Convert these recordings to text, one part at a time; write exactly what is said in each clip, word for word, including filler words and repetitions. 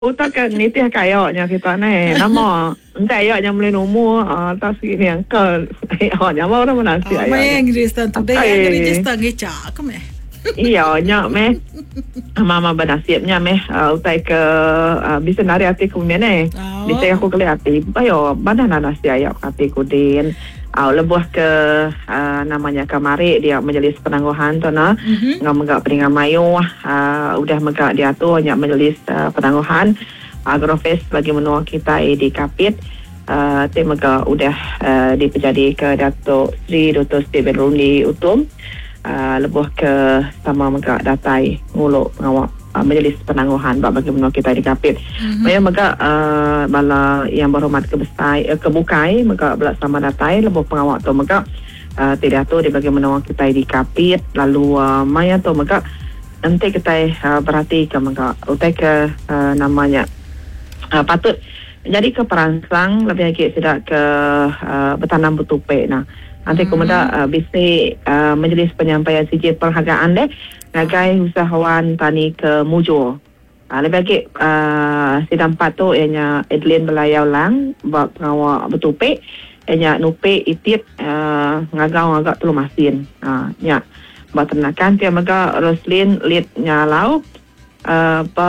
Utakan nitih kayaknya kita nih, nama kayaknya mulai nomor, ah, tas ini yang ke, oh nyama orang mana sih? Oh, may English tan today yang register ngecak me. Iya, nya meh, mama benasibnya meh, utai ke bisa nari hati kemudian eh, bisa aku kelihati, bayo badan nasi ayak hati kudin. Uh, lebuh ke uh, namanya kamari dia majelis penangguhan tu na mm-hmm. ngam megak peningan mayu uh, udah megak dia tu hanya majelis uh, penangguhan Agrofest bagi menua kita di Kapit uh, tu megak udah uh, dipejadi ke Datuk Sri Doktor Siti Benrundi Utum uh, lebuh ke sama megak datai nguluk pengawal Uh, majelis penangguhan bagi menua kita di Kapit. Mm-hmm. Maya mega uh, bala yang berhormat ke besai uh, ke bukai mega bersama datai lebih pengawal tu mega uh, tidak tu di bagi menua kita di Kapit lalu uh, maya tu mega nanti kita uh, berhati ke mega utai ke uh, namanya uh, patut jadi ke perangsang lebih lagi tidak ke uh, bertanam betupe nah nanti mm-hmm. kemudian uh, bisa uh, majelis penyampaian sijil penghargaan deh ngagai usahawan tani ke Mujo. Uh, lebih lagi uh, sidang patu ianya Edlin Belayau Lang buat pengawal betupe ianya nupe itit uh, ngagau ngagak telu masin. Uh, nya buat ternakan dia mega Roslin lit nyalau uh, pa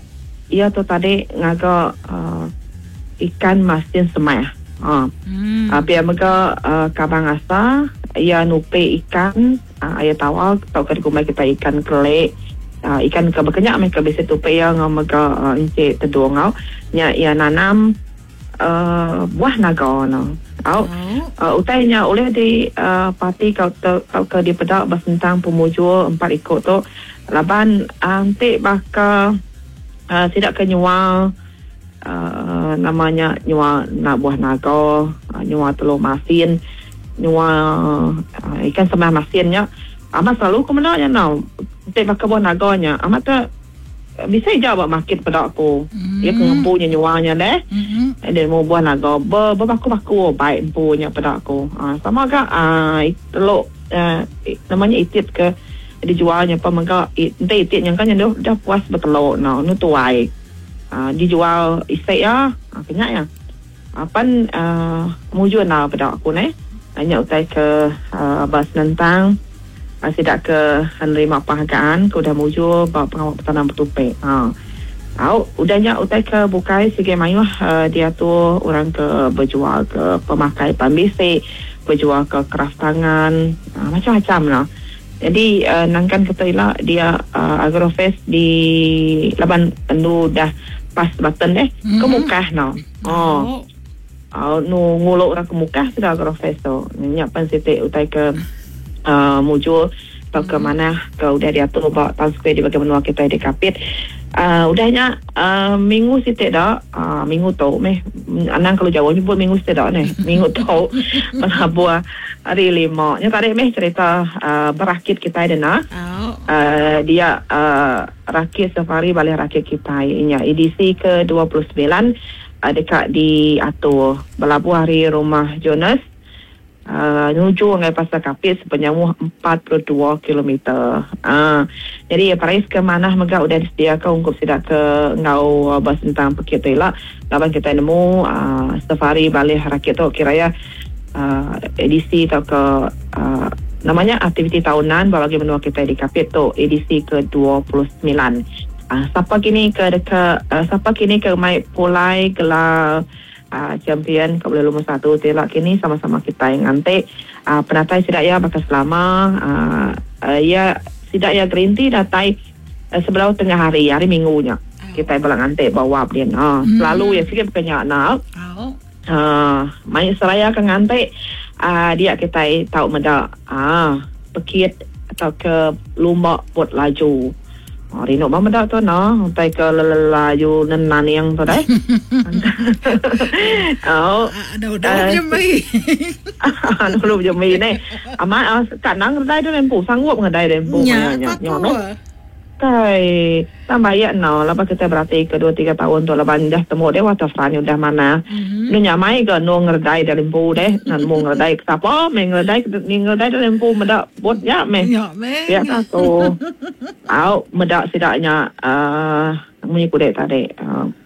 ia tu tadi ngagak uh, ikan masin semai. Uh. Hmm. Uh, pia mega uh, kabang asa ia nupe ikan uh, ayat awal tau kan kumai kita ikan kelek uh, ikan ke berkenyak mereka bisa tupe yang mega uh, encik tedungau nya ia nanam uh, buah naga no au uh, utainya oleh di uh, parti kau kau ke di pedak basentang pemujur empat ikut tu laban antik bakal uh, tidak kenyual uh, namanya nyual nak buah naga uh, nyual telur masin nyua uh, ikan semah masinnya amat selalu ke mana nya now tak pakai buah naganya amat tu bisa jawab market pada aku mm-hmm. dia kempunya nyuanya deh mm-hmm. dia mau buah naga ber berbaku-baku baik punya pada aku uh, sama agak uh, teluk uh, namanya itit ke dijualnya apa maka nanti itit yang kan dah dah puas bertelur no nu tuai uh, dijual istek ya uh, kenyak ya apa uh, mujur na pada aku nih hanya utai ke uh, bas nentang uh, tidak ke menerima penghargaan ke udah mujur bawa pengawal petanam betupe ha. Uh, udahnya utai ke bukai sige mayu uh, dia tu orang ke berjual ke pemakai pambisi berjual ke kraft tangan uh, macam-macam lah jadi uh, nangkan kata ilah dia uh, Agrofest di laban nu dah pas button deh mm-hmm. ke muka no oh Uh, nu nguluk orang ke muka sudah Agrofest tu nyiapkan sitik utai ke uh, mujur atau ke mana ke udah diatur bawa tahun square di bagian menua kita di Kapit uh, udahnya uh, minggu sitik dah uh, minggu tu meh anang kalau jauh nyebut minggu sitik dah ni minggu tu menabuh hari lima nya tadi meh cerita uh, berakit kita dena uh, dia uh, rakit safari balik rakit kita nya edisi ke dua puluh sembilan Uh, dekat di atur berlabuh hari rumah Jonas uh, menuju ngai pasar Kapit sepanjang empat puluh dua kilometer uh, jadi parais ke mana mega udah disediakan untuk sidak ke ngau uh, bas tentang pekit tu lah laban kita nemu uh, safari balik rakit tu kiranya uh, edisi atau ke uh, namanya aktiviti tahunan bagi menua kita di Kapit tu edisi ke dua puluh sembilan. Uh, siapa kini ke dekat uh, siapa kini ke mai pulai gelar uh, champion ke boleh lumur satu telak kini sama-sama kita yang nanti uh, penatai sidak ya bakal selama uh, uh, ya sidak ya green tea datai uh, sebelah tengah hari hari minggunya kita balang nanti bawa dia uh, hmm. selalu ya sikit kenyak nak oh. uh, mai seraya ke nanti uh, dia kita tahu medak ah uh, pekit atau ke lumbak buat laju. Oh, Rino mama dah tu nah, utai ke lelayu nenan yang tu dah. Oh, ada udah jemai. Ada udah jemai ni. Amat kat nang kedai tu lempu sanggup kedai lempu banyak. Ya, no. Kai tambah ya no, lepas kita berarti ke dua tiga tahun tu lepas dah temu dia waterfront udah mana. Mm-hmm. Nu nyamai ke nu ngerdai dari lempu deh, nan mu ngerdai ke siapa? Mengerdai ngerdai dari lempu medak bot ya meh. Ya meh. Ya tu. Au medak sidaknya uh, Munyi kudek tadi. Uh,